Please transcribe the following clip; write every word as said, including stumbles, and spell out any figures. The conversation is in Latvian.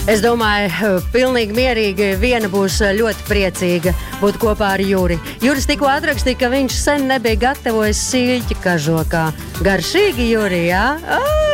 Es domāju, pilnīgi mierīgi viena būs ļoti priecīga būt kopā ar Juri. Juris tikko atrakstīja, ka viņš sen nebija gatavojis sīļķi kažokā. Garšīgi, Juri, jā? Ja?